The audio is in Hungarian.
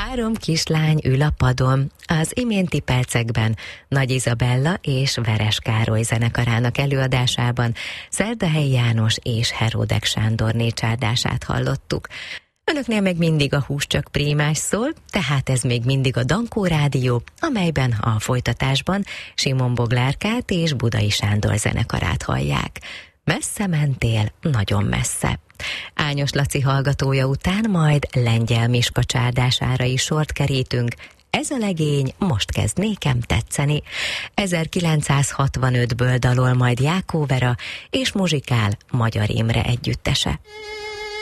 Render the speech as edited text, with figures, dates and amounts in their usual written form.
3 kislány ül a padon. Az iménti percekben Nagy Izabella és Veres Károly zenekarának előadásában Szerdahelyi János és Heródek Sándorné csárdását hallottuk. Önöknél még mindig a Hús csak prímás szól, tehát ez még mindig a Dankó Rádió, amelyben a folytatásban Simon Boglárkát és Budai Sándor zenekarát hallják. Messze mentél, nagyon messze. Ányos Laci hallgatója után majd Lengyel Miska csárdására is sort kerítünk. Ez a legény most kezd nékem tetszeni. 1965-ből dalol majd Jákó Vera és muzsikál Magyar Imre együttese.